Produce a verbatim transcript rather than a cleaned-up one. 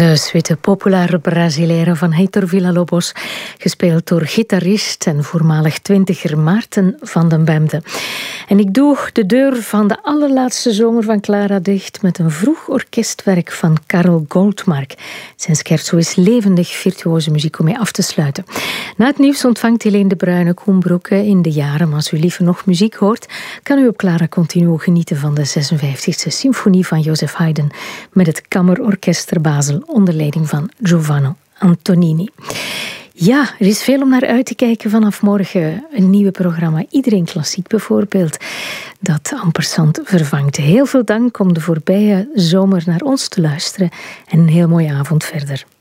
De suite Popular Brasileira van Heitor Villa-Lobos, gespeeld door gitarist en voormalig twintiger Maarten van den Bemde. En ik doe de deur van de allerlaatste zomer van Clara dicht met een vroeg orkestwerk van Karel Goldmark. Zijn scherzo is levendig virtuoze muziek om mee af te sluiten. Na het nieuws ontvangt Helene de Bruyne Koenbroeke in de jaren. Maar als u liever nog muziek hoort, kan u op Clara Continuo genieten van de zesenvijftigste symfonie van Joseph Haydn met het Kammerorkest ter Basel onder leiding van Giovanni Antonini. Ja, er is veel om naar uit te kijken vanaf morgen. Een nieuwe programma, Iedereen Klassiek bijvoorbeeld, dat Ampersand vervangt. Heel veel dank om de voorbije zomer naar ons te luisteren en een heel mooie avond verder.